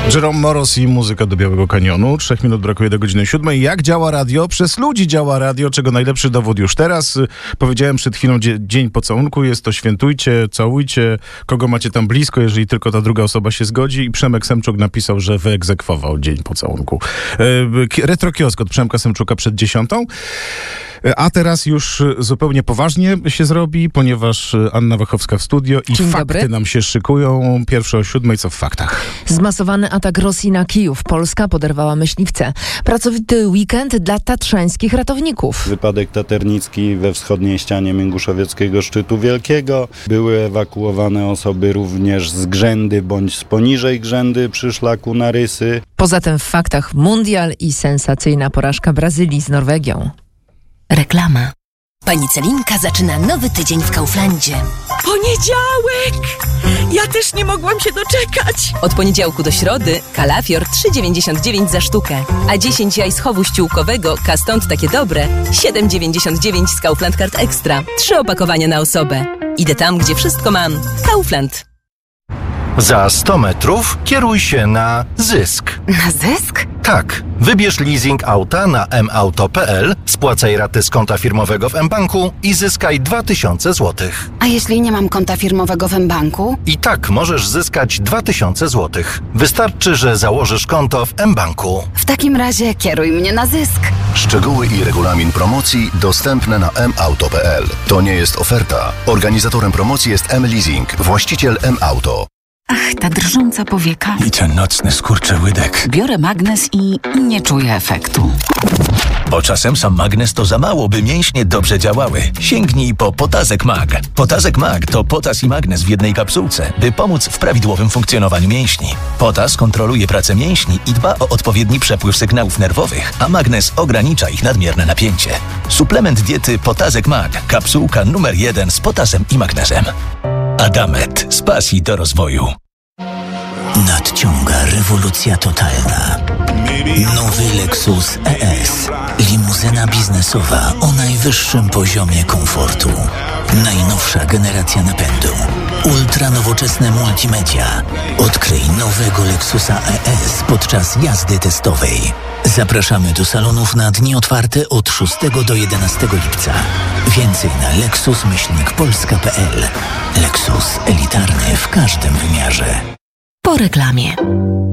Jerome Moros i muzyka do Białego Kanionu. 3 minut brakuje do godziny 7. Jak działa radio? Przez ludzi działa radio, czego najlepszy dowód już teraz. Powiedziałem przed chwilą dzień pocałunku. Jest to świętujcie, całujcie, kogo macie tam blisko, jeżeli tylko ta druga osoba się zgodzi. I Przemek Semczuk napisał, że wyegzekwował dzień pocałunku. Retrokiosk od Przemka Semczuka przed 10. A teraz już zupełnie poważnie się zrobi, ponieważ Anna Wachowska w studio i Dzień fakty dobry. nam się szykują. Pierwsze o 7, co w faktach? Zmasowany atak Rosji na Kijów. Polska poderwała myśliwce. Pracowity weekend dla tatrzańskich ratowników. Wypadek taternicki we wschodniej ścianie Męguszowieckiego Szczytu Wielkiego. Były ewakuowane osoby również z Grzędy bądź z poniżej Grzędy przy szlaku na Rysy. Poza tym w faktach mundial i sensacyjna porażka Brazylii z Norwegią. Reklama. Pani Celinka zaczyna nowy tydzień w Kauflandzie. Poniedziałek! Ja też nie mogłam się doczekać. Od poniedziałku do środy kalafior 3,99 za sztukę, a 10 jaj z chowu ściółkowego, stąd takie dobre, 7,99 z Kaufland Card Extra. 3 opakowania na osobę. Idę tam, gdzie wszystko mam. Kaufland. Za 100 metrów kieruj się na Zysk. Na Zysk? Tak, wybierz leasing auta na mauto.pl, spłacaj raty z konta firmowego w mBanku i zyskaj 2000 zł. A jeśli nie mam konta firmowego w mBanku? I tak możesz zyskać 2000 zł. Wystarczy, że założysz konto w mBanku. W takim razie kieruj mnie na Zysk. Szczegóły i regulamin promocji dostępne na mauto.pl. To nie jest oferta. Organizatorem promocji jest mLeasing, właściciel mAuto. Ach, ta drżąca powieka. I ten nocny skurczyłydek. Biorę magnes i nie czuję efektu. Bo czasem sam magnes to za mało, by mięśnie dobrze działały. Sięgnij po Potazek Mag. Potazek Mag to potas i magnes w jednej kapsułce, by pomóc w prawidłowym funkcjonowaniu mięśni. Potas kontroluje pracę mięśni i dba o odpowiedni przepływ sygnałów nerwowych, a magnes ogranicza ich nadmierne napięcie. Suplement diety Potazek Mag. Kapsułka numer 1 z potasem i magnesem. Adamet. Z pasji do rozwoju. Nadciąga rewolucja totalna. Nowy Lexus ES. Limuzyna biznesowa o najwyższym poziomie komfortu. Najnowsza generacja napędu. Ultra nowoczesne multimedia. Odkryj nowego Lexusa ES podczas jazdy testowej. Zapraszamy do salonów na dni otwarte od 6 do 11 lipca. Więcej na lexus-polska.pl. Lexus elitarny w każdym wymiarze. Po reklamie.